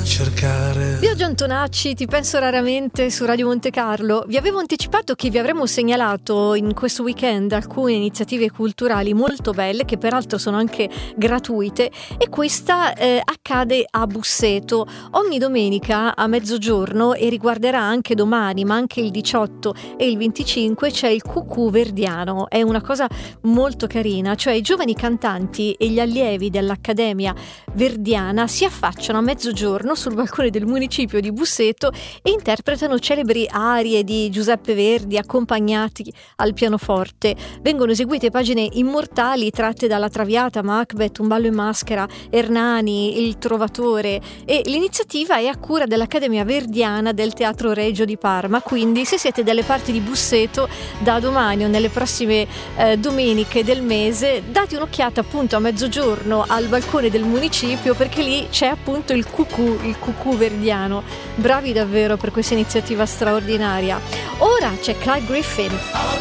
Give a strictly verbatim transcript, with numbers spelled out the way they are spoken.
cercare. Biagio Antonacci, ti penso raramente su Radio Monte Carlo. Vi avevo anticipato che vi avremmo segnalato in questo weekend alcune iniziative culturali molto belle, che peraltro sono anche gratuite, e questa eh, accade a Busseto ogni domenica a mezzogiorno e riguarderà anche domani, ma anche il diciotto e il venticinque. C'è il Cucù Verdiano. È una cosa molto carina, cioè i giovani cantanti e gli allievi dell'Accademia Verdiana si affacciano a mezzogiorno sul balcone del municipio di Busseto e interpretano celebri arie di Giuseppe Verdi accompagnati al pianoforte. Vengono eseguite pagine immortali tratte dalla Traviata, Macbeth, Un ballo in maschera, Ernani, Il Trovatore, e l'iniziativa è a cura dell'Accademia Verdiana del Teatro Regio di Parma. Quindi se siete dalle parti di Busseto, da domani o nelle prossime eh, domeniche del mese, date un'occhiata appunto a mezzogiorno al balcone del municipio, perché lì c'è appunto il Cucù, il Cucù Verdiano. Bravi davvero per questa iniziativa straordinaria. Ora c'è Clive Griffin.